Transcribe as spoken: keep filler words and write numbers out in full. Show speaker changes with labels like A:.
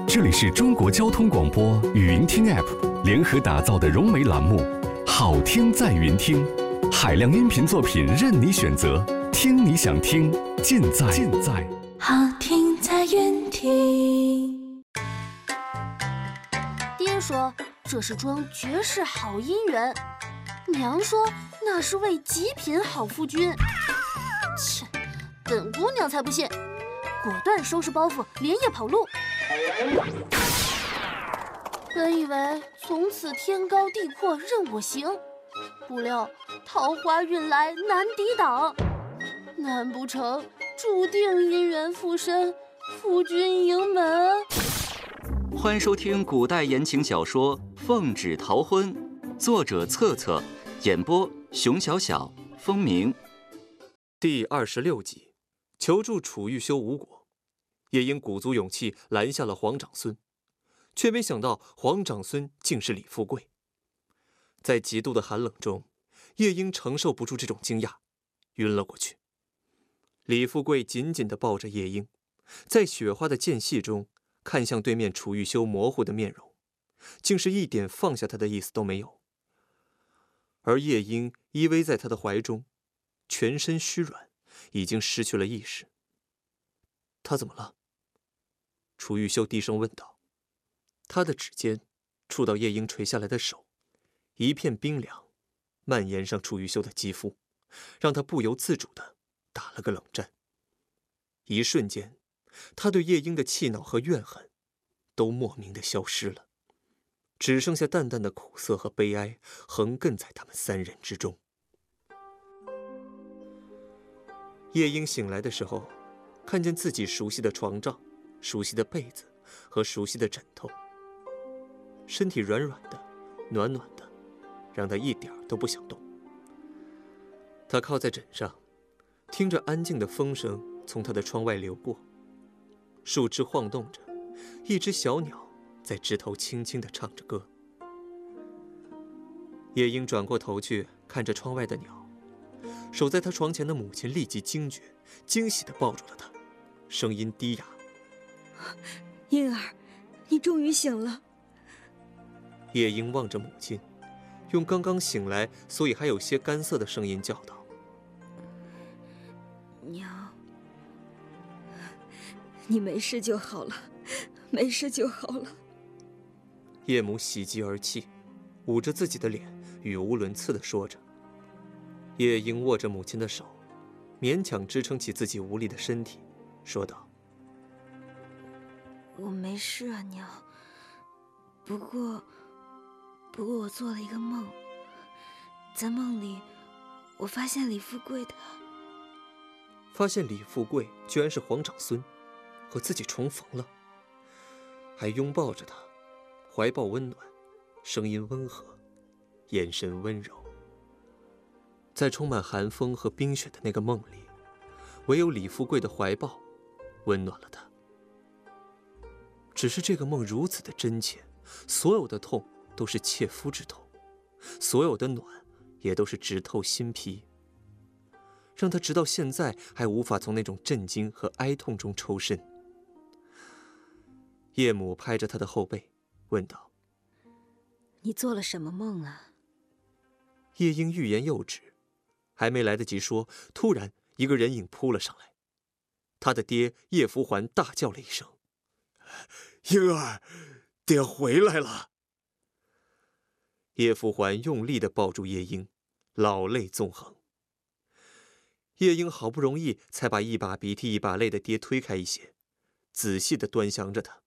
A: 这里是中国交通广播语音听 App 联合打造的融媒栏目，好听在云听，海量音频作品任你选择，听你想听，尽在尽在
B: 好听在云听。
C: 爹说这是桩绝世好姻缘，娘说那是位极品好夫君。切，本姑娘才不信，果断收拾包袱，连夜跑路。本以为从此天高地阔任我行，不料桃花运来难抵挡，难不成注定姻缘附身，夫君迎门？
D: 欢迎收听古代言情小说《奉旨逃婚》，作者策策，演播熊小小、风鸣。
E: 第二十六集，求助楚玉修无果，叶英鼓足勇气拦下了黄长孙，却没想到黄长孙竟是李富贵。在极度的寒冷中，叶英承受不住这种惊讶，晕了过去。李富贵紧紧地抱着叶英，在雪花的间隙中看向对面楚玉修模糊的面容，竟是一点放下他的意思都没有。而叶英依偎在他的怀中，全身虚软，已经失去了意识。他怎么了？楚玉修低声问道。他的指尖触到叶英垂下来的手，一片冰凉蔓延上楚玉修的肌肤，让他不由自主地打了个冷战。一瞬间，他对叶英的气恼和怨恨都莫名地消失了，只剩下淡淡的苦涩和悲哀横亘在他们三人之中。叶英醒来的时候，看见自己熟悉的床罩、熟悉的被子和熟悉的枕头，身体软软的，暖暖的，让他一点都不想动。他靠在枕上，听着安静的风声从他的窗外流过，树枝晃动着，一只小鸟在枝头轻轻地唱着歌。叶英转过头去看着窗外的鸟，守在他床前的母亲立即惊觉，惊喜地抱住了他，声音低哑：“
F: 婴儿，你终于醒了。”
E: 叶英望着母亲，用刚刚醒来所以还有些干涩的声音叫道：“
F: 娘，你没事就好了，没事就好了。”
E: 叶母喜极而泣，捂着自己的脸，语无伦次地说着。叶英握着母亲的手，勉强支撑起自己无力的身体，说道：“
F: 我没事啊，娘。不过，不过我做了一个梦，在梦里，我发现李富贵的……
E: 发现李富贵居然是黄长孙，和自己重逢了，还拥抱着他，怀抱温暖，声音温和，眼神温柔。在充满寒风和冰雪的那个梦里，唯有李富贵的怀抱温暖了他。只是这个梦如此的真切，所有的痛都是切肤之痛，所有的暖也都是直透心脾，让他直到现在还无法从那种震惊和哀痛中抽身。叶母拍着他的后背问道：“
F: 你做了什么梦啊？”
E: 叶英欲言又止，还没来得及说，突然一个人影扑了上来。他的爹叶福环大叫了一声：“
G: 英儿，爹回来了！”
E: 叶福环用力地抱住叶英，老泪纵横。叶英好不容易才把一把鼻涕一把泪的爹推开一些，仔细地端详着他，